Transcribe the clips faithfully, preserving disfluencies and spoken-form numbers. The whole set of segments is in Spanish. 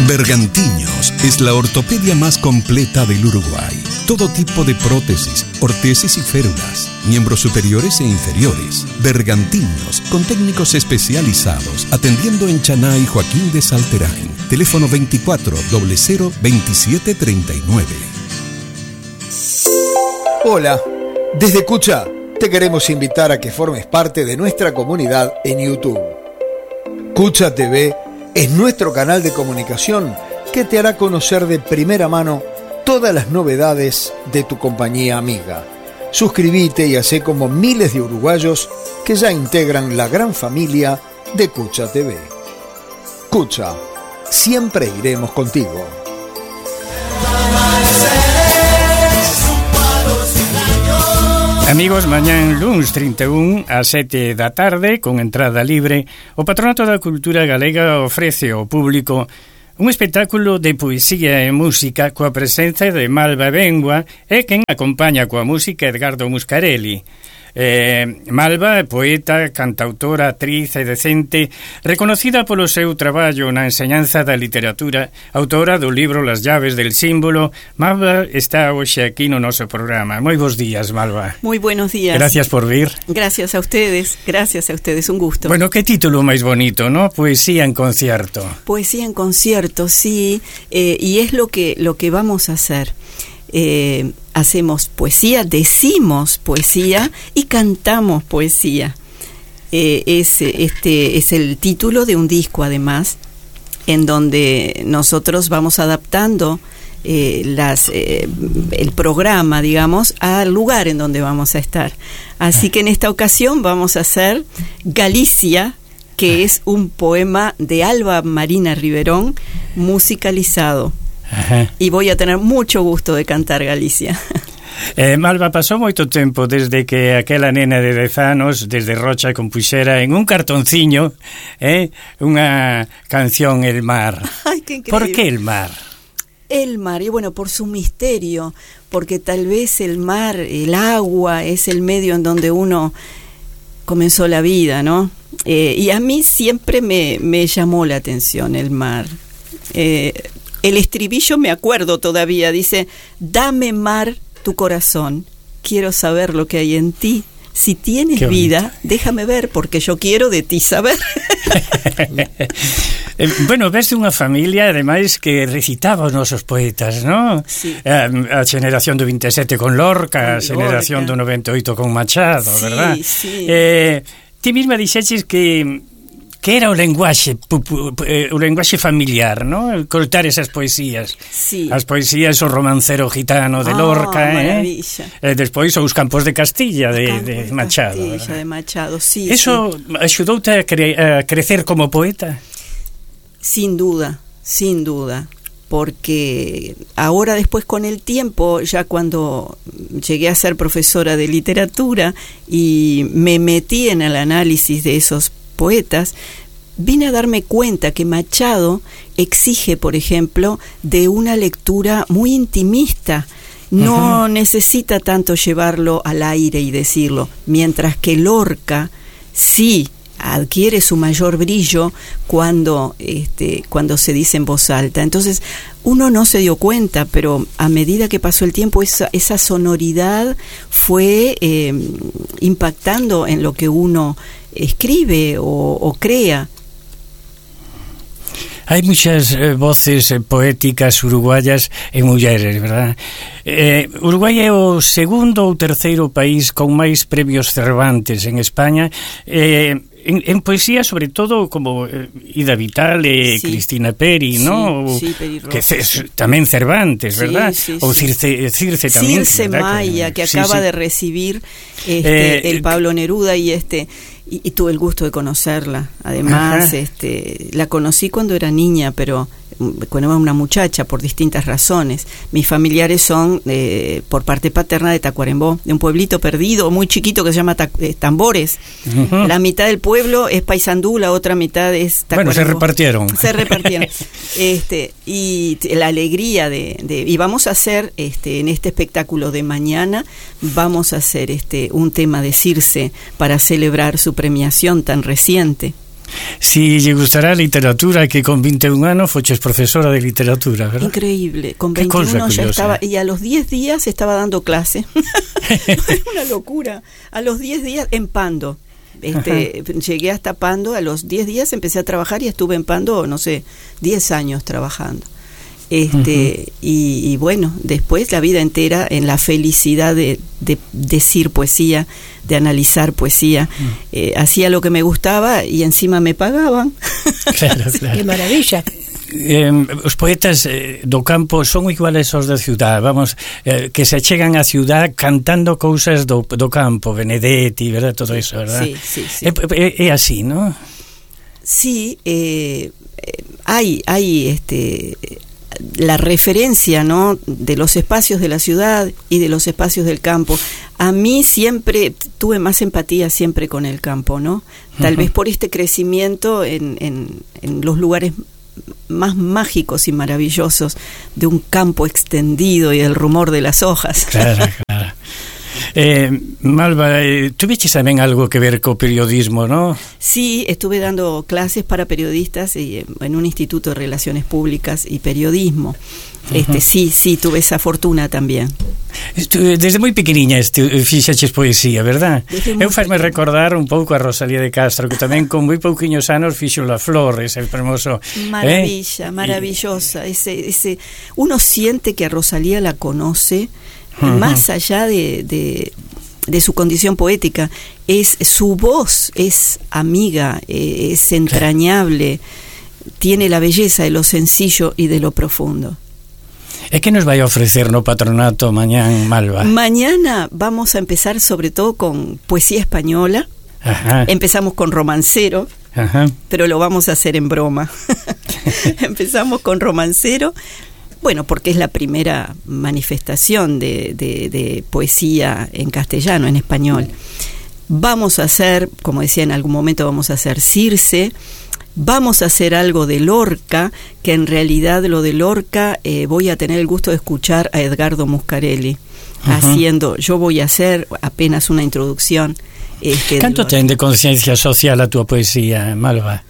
Bergantiños es la ortopedia más completa del Uruguay. Todo tipo de prótesis, ortesis y férulas, miembros superiores e inferiores. Bergantiños, con técnicos especializados, atendiendo en Chaná y Joaquín de Salterain. Teléfono veinticuatro cero cero veintisiete treinta y nueve. Hola, desde Cucha te queremos invitar a que formes parte de nuestra comunidad en YouTube. Cucha T V es nuestro canal de comunicación que te hará conocer de primera mano todas las novedades de tu compañía amiga. Suscríbete y hacé como miles de uruguayos que ya integran la gran familia de Cucha T V. Cucha, siempre iremos contigo. Amigos, mañán luns trinta e un ás sete da tarde, con entrada libre, o Patronato da Cultura Galega ofrece ao público un espectáculo de poesía e música coa presenza de Malva Bengua e quen acompaña coa música Edgardo Muscarelli. Eh, Malva é poeta, cantautora, actriz e decente, reconocida polo seu traballo na enseñanza da literatura, autora do libro Las llaves del símbolo. Malva está hoxe aquí no noso programa. Moi bons días, Malva. Muy buenos días. Gracias por vir. Gracias a ustedes, gracias a ustedes, un gusto. Bueno, qué título máis bonito, ¿no? Poesía en concierto. Poesía en concierto, sí, eh, y es lo que, lo que vamos a hacer. Eh, hacemos poesía, decimos poesía y cantamos poesía. Eh, es, este, es el título de un disco, además, en donde nosotros vamos adaptando eh, las, eh, el programa, digamos, al lugar en donde vamos a estar. Así que en esta ocasión vamos a hacer Galicia, que es un poema de Alba Marina Riverón, musicalizado. Ajá. Y voy a tener mucho gusto de cantar Galicia. Eh, Malva, pasou moito tempo desde que aquela nena de dez anos, desde Rocha, compuxera en un cartonciño eh, unha canción, El mar. Ay, qué increíble. ¿Por qué el mar? El mar, y bueno, por su misterio, porque tal vez el mar, el agua, es el medio en donde uno comenzó la vida, ¿no? Eh, y a mí siempre me, me llamó la atención el mar. Eh, El estribillo me acuerdo todavía, dice: dame mar tu corazón, quiero saber lo que hay en ti. Si tienes vida, déjame ver, porque yo quiero de ti saber. eh, bueno, ves unha familia, ademais, que recitaba os nosos poetas, non? Sí. Eh, a generación do vinte e sete con Lorca, a generación Lorca. do noventa e oito con Machado, Sí, verdad? sí. Eh, ti misma dixeches que que era o lenguaxe pu, pu, eh, o lenguaxe familiar, ¿no? Cortar esas poesías. Sí. As poesías, o romancero gitano de Lorca, ah, eh? maravilla. E despois os Campos de Castilla de, Campos de de Machado. Castilla, de Machado, sí. Eso sí. axudoute a, cre a crecer como poeta? Sin duda, sin duda. Porque ahora después con el tiempo, ya cuando llegué a ser profesora de literatura y me metí en el análisis de esos poetas, vine a darme cuenta que Machado exige, por ejemplo, de una lectura muy intimista. No uh-huh. necesita tanto llevarlo al aire y decirlo, mientras que Lorca sí adquiere su mayor brillo cuando, este, cuando se dice en voz alta. Entonces, uno no se dio cuenta, pero a medida que pasó el tiempo, esa, esa sonoridad fue eh, impactando en lo que uno escribe o, o crea. Hai muchas eh, voces eh, poéticas uruguayas e mulleres, verdad? Eh, Uruguai é o segundo ou terceiro país con máis premios Cervantes en España, eh, en, en poesía, sobre todo, como eh, Ida Vital e sí. Cristina Peri, sí, ¿no? Sí, Peri que c- tamén Cervantes, verdad? Sí, sí, ou sí. Circe, Circe tamén. Circe Maya, que, que sí, acaba sí. de recibir este, eh, el Pablo Neruda y este... Y, y tuve el gusto de conocerla. Además, Ajá. este, la conocí cuando era niña, pero cuando era una muchacha, por distintas razones. Mis familiares son, eh, por parte paterna, de Tacuarembó, de un pueblito perdido, muy chiquito, que se llama Ta- eh, Tambores. Uh-huh. La mitad del pueblo es Paysandú, la otra mitad es Tacuarembó. Bueno, se repartieron. Se repartieron. este, y la alegría de, de... Y vamos a hacer, este, en este espectáculo de mañana, vamos a hacer este un tema de Circe para celebrar su premiación tan reciente. Si lle gustará a literatura, que con vinte e un anos foches profesora de literatura, ¿verdad? Increíble, con veintiuno ya estaba, y a los diez días estaba dando clase. Es una locura. A los diez días en Pando. Este, llegué hasta Pando, a los diez días empecé a trabajar y estuve en Pando, no sé, diez años trabajando. Este, uh-huh. y, y bueno, después la vida entera en la felicidad de, de decir poesía, de analizar poesía. Uh-huh. Eh, hacía lo que me gustaba y encima me pagaban. Claro, claro. ¡Qué maravilla! Eh, os poetas eh, do campo son iguales aos da ciudad, vamos, eh, que se achegan á ciudad cantando cousas do, do campo, Benedetti, verdad, todo eso, verdad? Sí, sí, sí. É, é, é así, ¿no? Sí, eh, hay, hay este... la referencia, ¿no?, de los espacios de la ciudad y de los espacios del campo. A mí siempre tuve más empatía siempre con el campo, ¿no? Tal uh-huh. vez por este crecimiento en, en, en los lugares más mágicos y maravillosos de un campo extendido y el rumor de las hojas. Claro, claro. Eh, Malva, eh, tuviste tamén algo que ver co periodismo, ¿no? Sí, estuve dando clases para periodistas y, en un instituto de relaciones públicas y periodismo. Este, uh-huh. Sí, sí, tuve esa fortuna tamén. Desde moi pequeniña fixaches poesía, verdad? Eu faime recordar un pouco a Rosalía de Castro, que tamén con moi pouquiños anos fixo La Flor, ese fermoso... Maravilla, eh? maravillosa. Ese, ese, uno siente que a Rosalía la conoce, uh-huh. más allá de, de, de su condición poética. Es su voz, es amiga, es entrañable, tiene la belleza de lo sencillo y de lo profundo. ¿E que nos vai a ofrecer no patronato mañán, Malva? Mañana vamos a empezar sobre todo con poesía española. Ajá. Empezamos con romancero, Ajá. pero lo vamos a hacer en broma. Empezamos con romancero, bueno, porque es la primera manifestación de, de, de poesía en castellano, en español. Vamos a hacer, como decía en algún momento, vamos a hacer Circe. Vamos a hacer algo de Lorca, que en realidad lo de Lorca eh, voy a tener el gusto de escuchar a Edgardo Muscarelli uh-huh. haciendo, yo voy a hacer apenas una introducción. Este, ¿Canto ten de conciencia social a tu poesía, Malva?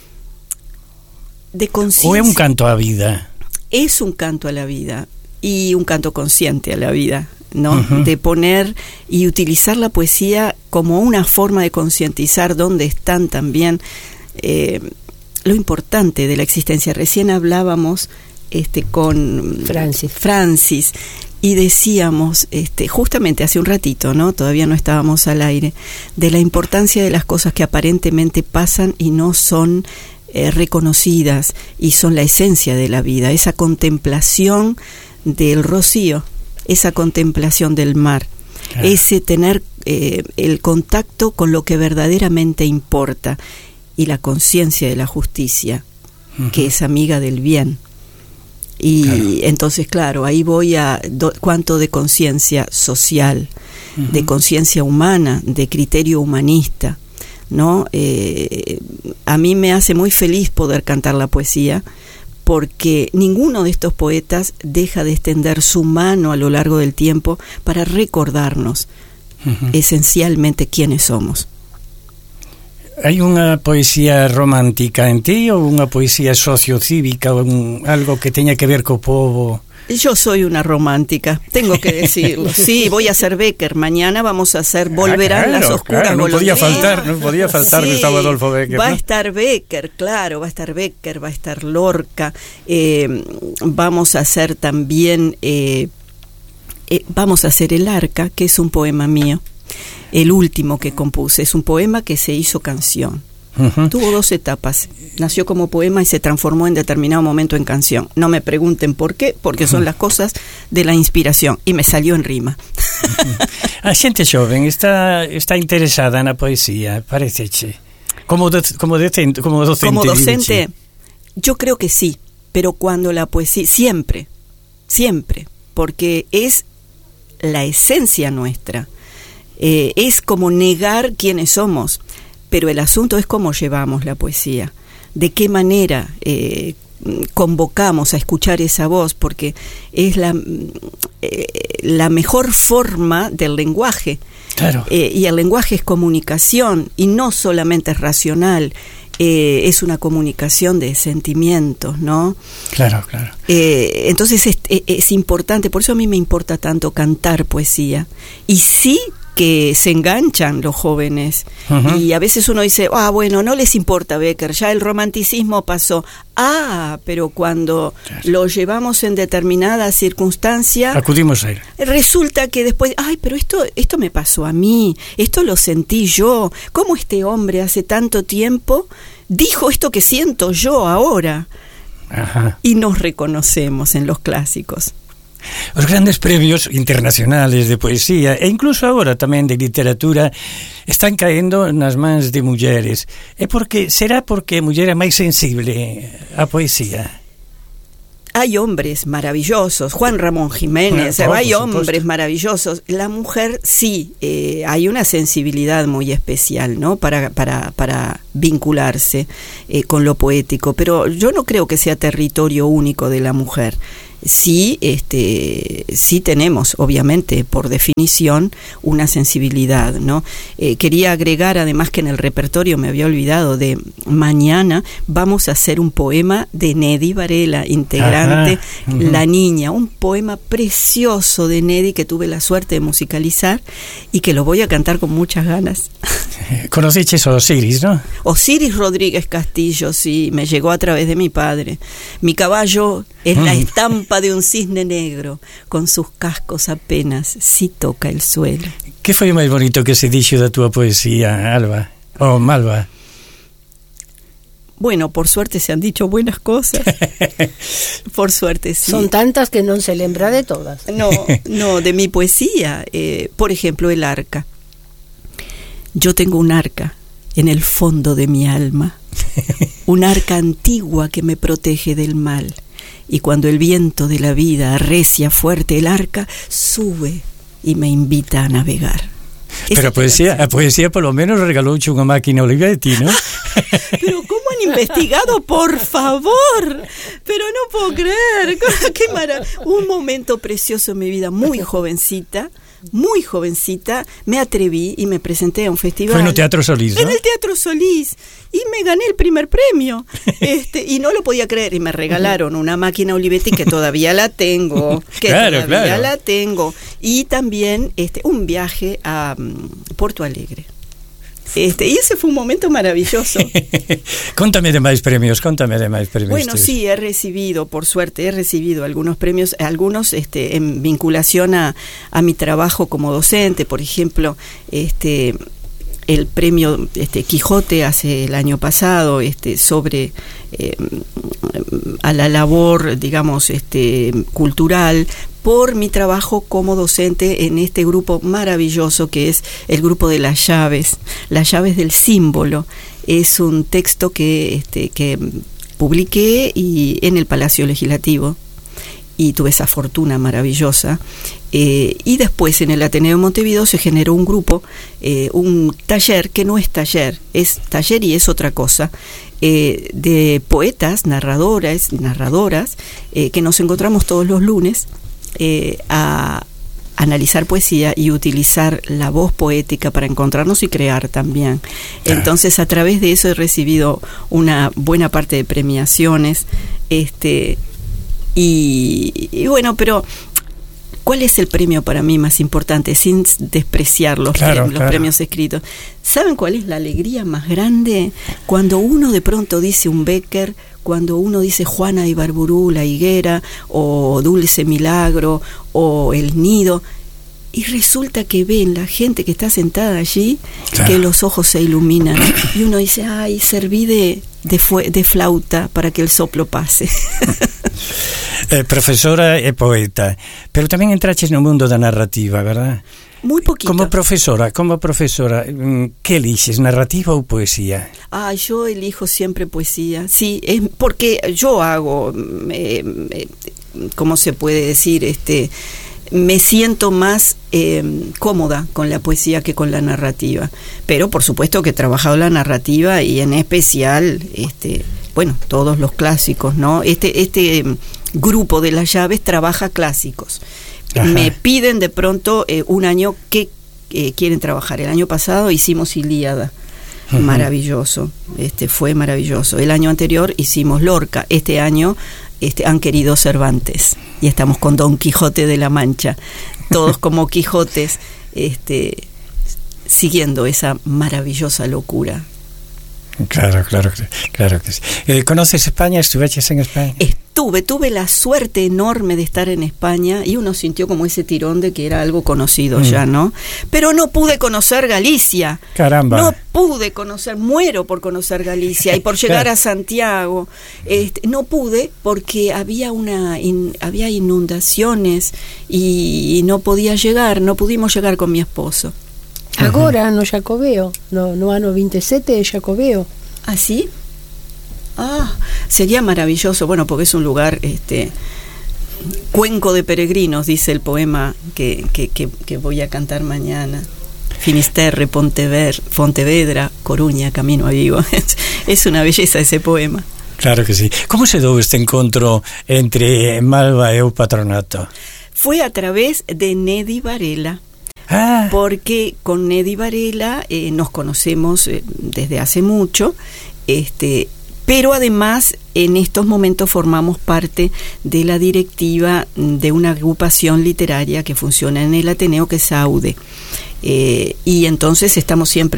De conciencia. ¿O es un canto a vida? Es un canto a la vida y un canto consciente a la vida, ¿no? Uh-huh. De poner y utilizar la poesía como una forma de concientizar dónde están también Eh, lo importante de la existencia. Recién hablábamos este, con Francis. Francis y decíamos, este, justamente hace un ratito, ¿no? Todavía no estábamos al aire, de la importancia de las cosas que aparentemente pasan y no son eh, reconocidas y son la esencia de la vida, esa contemplación del rocío, esa contemplación del mar. Claro. Ese tener eh, el contacto con lo que verdaderamente importa y la conciencia de la justicia, uh-huh. que es amiga del bien. Y claro. entonces, claro, ahí voy a do, cuánto de conciencia social, uh-huh. de conciencia humana, de criterio humanista, ¿no? Eh, a mí me hace muy feliz poder cantar la poesía, porque ninguno de estos poetas deja de extender su mano a lo largo del tiempo para recordarnos uh-huh. esencialmente quiénes somos. Hai unha poesía romántica en ti ou unha poesía sociocívica ou un, algo que teña que ver co povo? Yo soy una romántica, tengo que decirlo. Sí, voy a hacer Becker. Mañana vamos a hacer Volverán ah, claro, las oscuras claro, no podía faltar, no podía faltar sí, Gustavo Adolfo Becker. Va ¿no? a estar Becker, claro, va a estar Becker, va a estar Lorca. Eh, vamos a hacer también, eh, eh, vamos a hacer El Arca, que es un poema mío. El último que compuse, es un poema que se hizo canción. Uh-huh. Tuvo dos etapas. Nació como poema y se transformó en determinado momento en canción. No me pregunten por qué, porque son las cosas de la inspiración. Y me salió en rima. Uh-huh. A xente xoven está está interesada na poesía, pareceche. Como do, como docente, como docente. Como docente, yo creo que sí, pero cuando la poesía siempre, siempre, porque es la esencia nuestra. Eh, es como negar quiénes somos, pero el asunto es cómo llevamos la poesía, de qué manera eh, convocamos a escuchar esa voz, porque es la, eh, la mejor forma del lenguaje. Claro. Eh, y el lenguaje es comunicación y no solamente es racional, eh, es una comunicación de sentimientos, ¿no? Claro, claro. Eh, entonces es, es, es importante, por eso a mí me importa tanto cantar poesía. Y sí que se enganchan los jóvenes. Uh-huh. Y a veces uno dice, ah, bueno, no les importa Bécquer, ya el romanticismo pasó. Ah, pero cuando claro. lo llevamos en determinada circunstancia, acudimos a él. Resulta que después, ay, pero esto, esto me pasó a mí, esto lo sentí yo. ¿Cómo este hombre hace tanto tiempo dijo esto que siento yo ahora? Ajá. Y nos reconocemos en los clásicos. Os grandes premios internacionales de poesía e incluso agora tamén de literatura están caendo nas mans de mulleres. É porque será porque a muller é máis sensible á poesía? Hay hombres maravillosos, Juan Ramón Jiménez, bueno, hay hombres maravillosos. La mujer sí, eh, hay una sensibilidad muy especial, ¿no? Para para para vincularse eh, con lo poético, pero yo no creo que sea territorio único de la mujer. Sí, este, sí tenemos, obviamente, por definición, una sensibilidad, ¿no? Eh, quería agregar, además, que en el repertorio me había olvidado de mañana vamos a hacer un poema de Neddy Varela, integrante, Ajá, uh-huh. La Niña, un poema precioso de Neddy que tuve la suerte de musicalizar y que lo voy a cantar con muchas ganas. ¿Conociches a Osiris, no? Osiris Rodríguez Castillo, sí, me llegó a través de mi padre. Mi caballo es mm. la estampa de un cisne negro, con sus cascos apenas si toca el suelo. Que foi o máis bonito que se dixo da túa poesía, Alba? Ou Malva? Bueno, por suerte se han dicho buenas cosas. Por suerte, sí. Son tantas que non se lembra de todas. No, no, de mi poesía. Eh, por ejemplo, el arca. Yo tengo un arca en el fondo de mi alma. Un arca antigua que me protege del mal. Y cuando el viento de la vida arrecia fuerte el arca, sube y me invita a navegar. Pero a poesía, a poesía por lo menos regalouche unha máquina Olivetti, ¿no? Pero ¿cómo han investigado? Por favor. Pero no puedo creer. Qué maravilla. Un momento precioso en mi vida, muy jovencita. Muy jovencita, me atreví y me presenté a un festival. Fue en el Teatro Solís, ¿no? En el Teatro Solís. Y me gané el primer premio. este Y no lo podía creer. Y me regalaron una máquina Olivetti que todavía la tengo. Que claro, todavía claro. la tengo. Y también este un viaje a um, Porto Alegre. Este, y ese fue un momento maravilloso. Contame de máis premios, contame de máis premios. Bueno, sí, he recibido, por suerte, he recibido algunos premios, algunos este, en vinculación a, a mi trabajo como docente, por ejemplo, este el premio este, Quijote hace el año pasado este, sobre eh, a la labor, digamos, este, cultural, por mi trabajo como docente en este grupo maravilloso que es el grupo de las llaves, las llaves del símbolo. Es un texto que, este, que publiqué y en el Palacio Legislativo y tuve esa fortuna maravillosa. Eh, y después en el Ateneo de Montevideo se generó un grupo, eh, un taller que no es taller, es taller y es otra cosa, eh, de poetas, narradoras, narradoras, eh, que nos encontramos todos los lunes eh, a analizar poesía y utilizar la voz poética para encontrarnos y crear también. Entonces, a través de eso he recibido una buena parte de premiaciones, este y, y bueno, pero ¿cuál es el premio para mí más importante? Sin despreciar los, claro, premios, claro. los premios escritos. ¿Saben cuál es la alegría más grande? Cuando uno de pronto dice un Bécquer, cuando uno dice Juana de Ibarburú, La Higuera, o Dulce Milagro, o El Nido, y resulta que ven la gente que está sentada allí, claro, que los ojos se iluminan, y uno dice, ay, serví de, de, fue, de flauta para que el soplo pase. Eh, profesora e poeta, pero tamén entraches no mundo da narrativa, verdad? Muy poquito. Como profesora, como profesora, ¿qué eliges, narrativa o poesía? Ah, yo elijo siempre poesía. Sí, es porque yo hago, eh, eh, ¿cómo se puede decir? Este, me siento más eh, cómoda con la poesía que con la narrativa. Pero por supuesto que he trabajado la narrativa y en especial, este, bueno, todos los clásicos, ¿no? Este, este grupo de las llaves trabaja clásicos. Ajá. Me piden de pronto eh, un año que eh, quieren trabajar. El año pasado hicimos Ilíada. Uh-huh. Maravilloso, este fue maravilloso. El año anterior hicimos Lorca, este año este, han querido Cervantes y estamos con Don Quijote de la Mancha, todos como Quijotes, este, siguiendo esa maravillosa locura. Claro, claro, claro que sí. Eh, ¿Conoces España? ¿Estuviste en España? Estuve, tuve la suerte enorme de estar en España y uno sintió como ese tirón de que era algo conocido mm. ya, ¿no? Pero no pude conocer Galicia. Caramba. No pude conocer, muero por conocer Galicia y por llegar claro. a Santiago. Este, no pude porque había una in, había inundaciones y, y no podía llegar, no pudimos llegar con mi esposo. Agora no Jacobeo, no, no ano veintisiete de Jacobeo. ¿Ah, sí? Ah, sería maravilloso, bueno, porque es un lugar, este, cuenco de peregrinos, dice el poema que, que, que, que voy a cantar mañana. Finisterre, Pontever, Pontevedra, Coruña, Camino a Vigo. Es, es una belleza ese poema. Claro que sí. ¿Cómo se dio este encuentro entre Malva y el patronato? Fue a través de Nedi Varela. Ah. Porque con Nedi Varela eh, nos conocemos eh, desde hace mucho, este, pero además en estos momentos formamos parte de la directiva de una agrupación literaria que funciona en el Ateneo, que es AUDE, eh, y entonces estamos siempre